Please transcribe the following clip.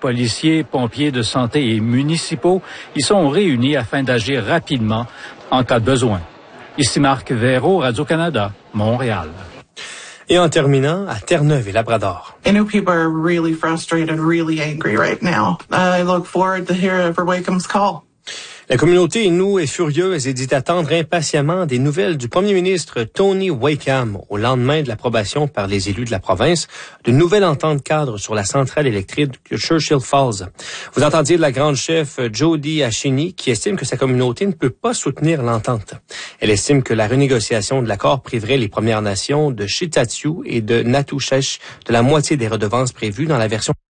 policiers, pompiers de santé et municipaux y sont réunis afin d'agir rapidement en cas de besoin. Ici Marc Véro, Radio-Canada, Montréal. Et en terminant, à Terre-Neuve et Labrador. I know people are really frustrated, really angry right now. I look forward to hear Wakeham's call. La communauté Innu est furieuse et dit attendre impatiemment des nouvelles du premier ministre Tony Wakeham au lendemain de l'approbation par les élus de la province d'une nouvelle entente cadre sur la centrale électrique de Churchill Falls. Vous entendiez de la grande chef Jody Ashini qui estime que sa communauté ne peut pas soutenir l'entente. Elle estime que la renégociation de l'accord priverait les Premières Nations de Shitatsu et de Natushech de la moitié des redevances prévues dans la version